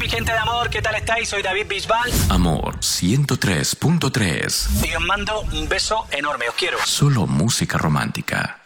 Gente de amor, ¿qué tal estáis? Soy David Bisbal. Amor 103.3. Y os mando un beso enorme, os quiero. Solo música romántica.